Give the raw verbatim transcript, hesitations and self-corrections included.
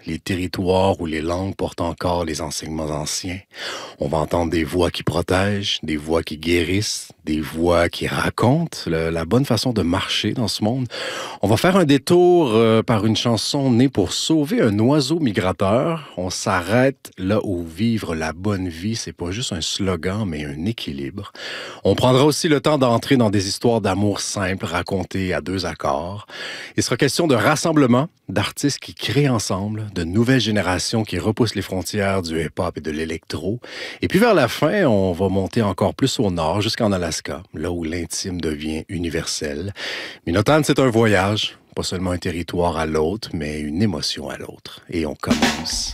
les territoires où les langues portent encore les enseignements anciens. On va entendre des voix qui protègent, des voix qui guérissent, des voix qui racontent le- la bonne façon de marcher dans ce monde. On va faire un détour euh, par une chanson née pour sauver un oiseau migrateur. On s'arrête là où vivre la bonne vie, c'est pas juste un slogan, mais un équilibre. On prendra aussi le temps d'entrer dans des histoires d'amour simples racontées à deux accords. Il sera question de rassemblement, d'artistes qui créent ensemble, de nouvelles générations qui repoussent les frontières du hip-hop et de l'électro. Et puis vers la fin, on va monter encore plus au nord, jusqu'en Alaska, là où l'intime devient universel. Minotane, c'est un voyage, pas seulement un territoire à l'autre, mais une émotion à l'autre. Et on commence